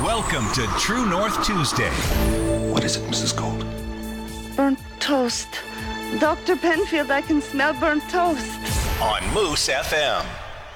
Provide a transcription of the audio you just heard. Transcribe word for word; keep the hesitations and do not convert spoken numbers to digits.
Welcome to True North Tuesday. What is it, Missus Gold? Burnt toast. Doctor Penfield, I can smell burnt toast. On Moose F M.